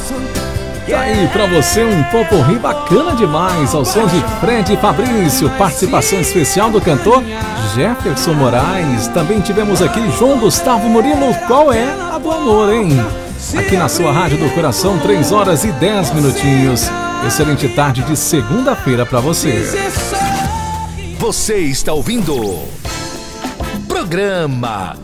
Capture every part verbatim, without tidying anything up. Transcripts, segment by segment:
Tá aí pra você um poporri bacana demais, ao som de Fred Fabrício, participação especial do cantor Jefferson Moraes. Também tivemos aqui João Gustavo Murilo, Qual é a do Amor, hein? Aqui na sua Rádio do Coração, três horas e dez minutinhos. Excelente tarde de segunda-feira pra você. Você está ouvindo Programa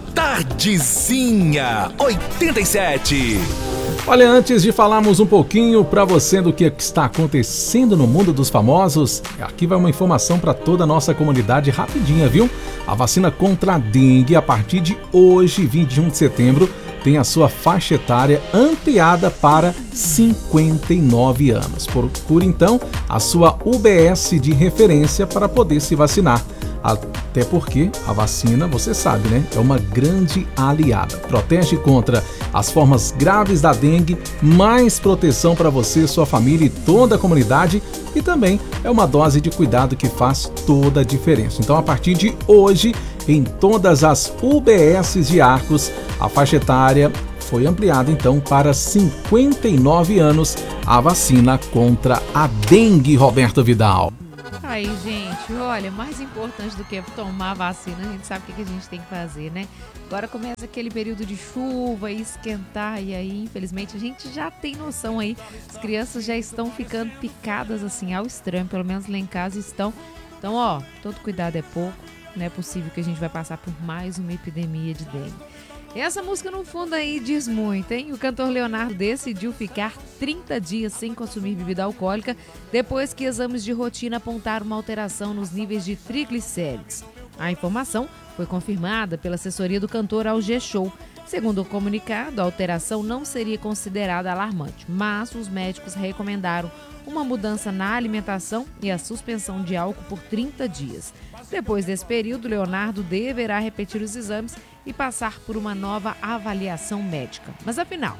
Tardezinha oitenta e sete. Olha, antes de falarmos um pouquinho para você do que está acontecendo no mundo dos famosos, aqui vai uma informação para toda a nossa comunidade rapidinha, viu? A vacina contra a dengue, a partir de hoje, vinte e um de setembro, tem a sua faixa etária ampliada para cinquenta e nove anos. Procure então a sua U B S de referência para poder se vacinar. Até porque a vacina, você sabe, né? É uma grande aliada. Protege contra as formas graves da dengue, mais proteção para você, sua família e toda a comunidade. E também é uma dose de cuidado que faz toda a diferença. Então, a partir de hoje, em todas as U B S de Arcos, a faixa etária foi ampliada então para cinquenta e nove anos, a vacina contra a dengue, Roberto Vidal. Aí, gente, olha, mais importante do que tomar vacina, a gente sabe o que a gente tem que fazer, né? Agora começa aquele período de chuva e esquentar, e aí, infelizmente, a gente já tem noção aí, as crianças já estão ficando picadas, assim, ao extremo, pelo menos lá em casa estão. Então, ó, todo cuidado é pouco, não é possível que a gente vai passar por mais uma epidemia de dengue. Essa música no fundo aí diz muito, hein? O cantor Leonardo decidiu ficar trinta dias sem consumir bebida alcoólica depois que exames de rotina apontaram uma alteração nos níveis de triglicérides. A informação foi confirmada pela assessoria do cantor ao G-Show. Segundo o comunicado, a alteração não seria considerada alarmante, mas os médicos recomendaram uma mudança na alimentação e a suspensão de álcool por trinta dias. Depois desse período, Leonardo deverá repetir os exames e passar por uma nova avaliação médica. Mas afinal,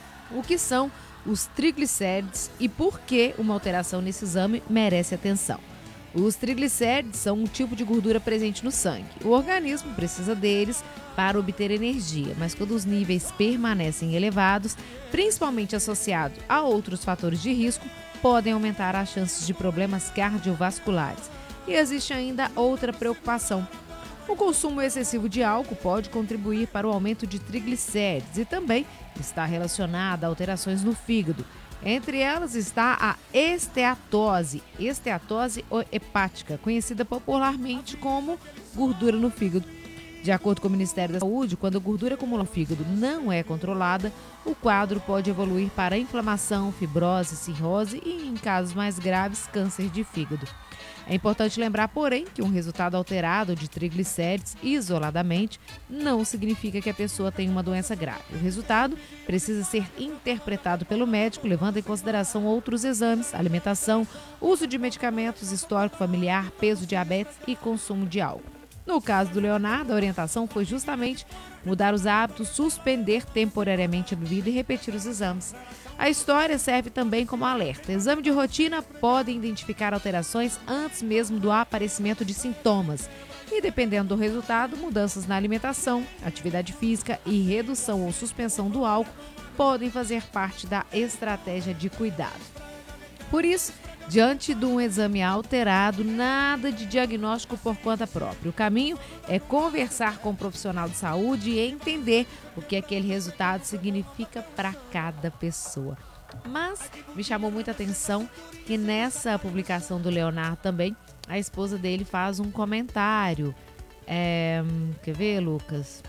o que são os triglicérides e por que uma alteração nesse exame merece atenção? Os triglicérides são um tipo de gordura presente no sangue. O organismo precisa deles para obter energia, mas quando os níveis permanecem elevados, principalmente associados a outros fatores de risco, podem aumentar as chances de problemas cardiovasculares. E existe ainda outra preocupação. O consumo excessivo de álcool pode contribuir para o aumento de triglicérides e também está relacionado a alterações no fígado. Entre elas está a esteatose, esteatose hepática, conhecida popularmente como gordura no fígado. De acordo com o Ministério da Saúde, quando a gordura acumulada no fígado não é controlada, o quadro pode evoluir para inflamação, fibrose, cirrose e, em casos mais graves, câncer de fígado. É importante lembrar, porém, que um resultado alterado de triglicérides isoladamente não significa que a pessoa tem uma doença grave. O resultado precisa ser interpretado pelo médico, levando em consideração outros exames, alimentação, uso de medicamentos, histórico familiar, peso, diabetes e consumo de álcool. No caso do Leonardo, a orientação foi justamente mudar os hábitos, suspender temporariamente a bebida e repetir os exames. A história serve também como alerta. Exame de rotina podem identificar alterações antes mesmo do aparecimento de sintomas. E dependendo do resultado, mudanças na alimentação, atividade física e redução ou suspensão do álcool podem fazer parte da estratégia de cuidado. Por isso, diante de um exame alterado, nada de diagnóstico por conta própria. O caminho é conversar com um profissional de saúde e entender o que aquele resultado significa para cada pessoa. Mas me chamou muita atenção que nessa publicação do Leonardo também, a esposa dele faz um comentário. É, quer ver, Lucas?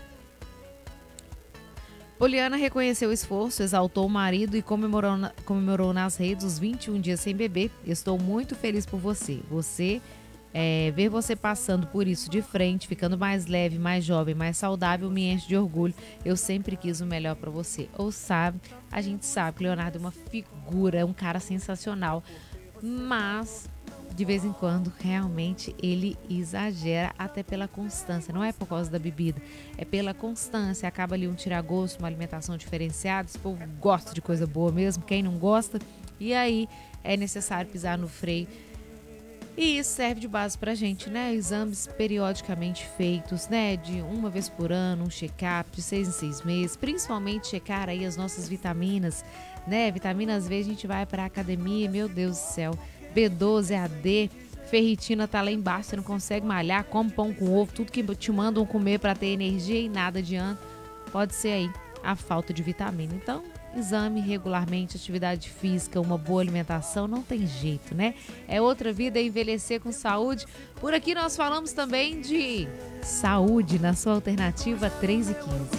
Poliana reconheceu o esforço, exaltou o marido e comemorou, comemorou nas redes os vinte e um dias sem beber. Estou muito feliz por você. Você, é, ver você passando por isso de frente, ficando mais leve, mais jovem, mais saudável, me enche de orgulho. Eu sempre quis o melhor para você. Ou sabe, a gente sabe que o Leonardo é uma figura, é um cara sensacional. Mas, de vez em quando, realmente ele exagera até pela constância. Não é por causa da bebida, é pela constância. Acaba ali um tiragosto, uma alimentação diferenciada. Esse povo gosta de coisa boa mesmo, quem não gosta. E aí é necessário pisar no freio E isso serve de base pra gente, né? Exames periodicamente feitos, né? De uma vez por ano, um check-up de seis em seis meses. Principalmente checar aí as nossas vitaminas, né? Vitaminas, às vezes a gente vai pra academia, meu Deus do céu. B doze, A D, ferritina tá lá embaixo, você não consegue malhar, come pão com ovo, tudo que te mandam comer pra ter energia e nada adianta. Pode ser aí a falta de vitamina. Então, exame regularmente, atividade física, uma boa alimentação, não tem jeito, né? É outra vida, é envelhecer com saúde. Por aqui nós falamos também de saúde na sua alternativa três e quinze.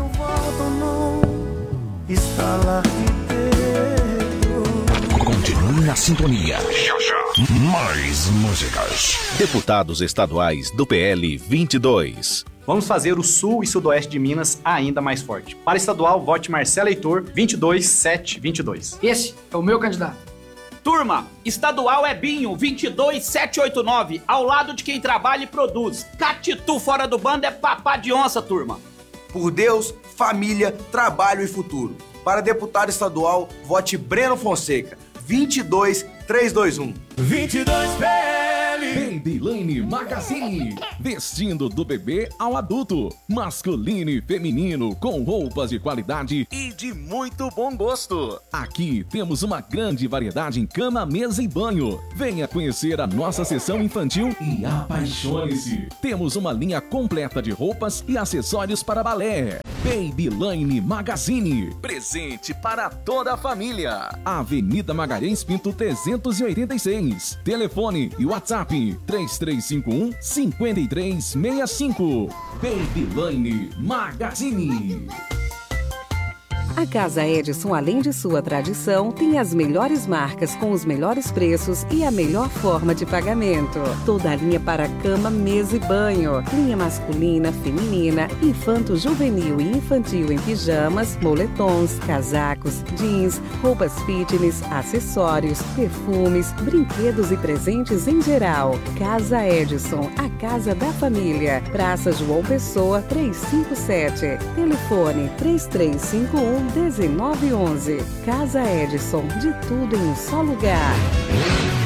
Continue na sintonia. Mais músicas. Deputados estaduais do P L vinte e dois. Vamos fazer o sul e sudoeste de Minas ainda mais forte. Para estadual, vote Marcelo Heitor, vinte e dois sete vinte e dois. Esse é o meu candidato. Turma, estadual é Binho, vinte e dois sete oito nove, ao lado de quem trabalha e produz. Catitu fora do bando é papá de onça, turma. Por Deus, família, trabalho e futuro. Para deputado estadual, vote Breno Fonseca, vinte e dois três dois um. vinte e dois P L. Babyline Magazine, vestindo do bebê ao adulto, masculino e feminino, com roupas de qualidade E de muito bom gosto. Aqui temos uma grande variedade em cama, mesa e banho. Venha conhecer a nossa seção infantil e apaixone-se. Temos uma linha completa de roupas e acessórios para balé. Babyline Magazine, Presente para toda a família. Avenida Magalhães Pinto trezentos e oitenta e seis. Telefone e WhatsApp três três cinco um, cinco três seis cinco. Babyline Magazine. A Casa Edison, além de sua tradição, tem as melhores marcas com os melhores preços e a melhor forma de pagamento. Toda a linha para cama, mesa e banho. Linha masculina, feminina, infanto-juvenil e infantil em pijamas, moletons, casacos, jeans, roupas fitness, acessórios, perfumes, brinquedos e presentes em geral. Casa Edison, a casa da família. Praça João Pessoa, trezentos e cinquenta e sete. Telefone três três cinco um, um nove um um. Casa Edison, de tudo em um só lugar.